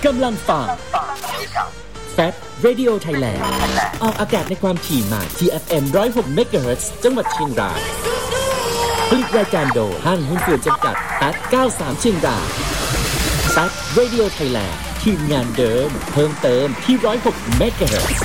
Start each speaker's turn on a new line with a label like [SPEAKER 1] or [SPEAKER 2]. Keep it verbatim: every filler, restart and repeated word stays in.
[SPEAKER 1] กำลังฟัง แฟต Radio Thailand ออกอากาศในความถี่ใหม่ ที เอฟ เอ็ม หนึ่งร้อยหก เมกะเฮิรตซ์ จังหวัดเชียงรายผลิตรายการโดยห้างหุ้นส่วนจำกัด แฟต เก้าสิบสาม เชียงราย แฟต Radio Thailand ทีมงานเดิมเพิ่มเติมที่ หนึ่งร้อยหก เมกะเฮิรตซ์